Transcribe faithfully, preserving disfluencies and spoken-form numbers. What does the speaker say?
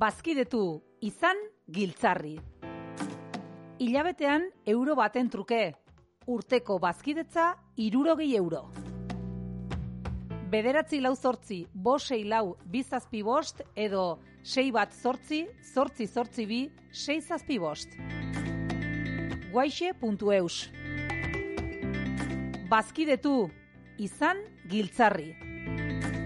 Bazkidetu izan giltzarri. Hilabetean euro baten truke, urteko bazkidetza hirurogei euro. Bederatzi lau zortzi, bost sei lau, bi zazpi bost edo sei bat zortzi, zortzi zortzi bi, sei zazpi bost. guaixe puntu eus. Bazkidetu izan giltzarri.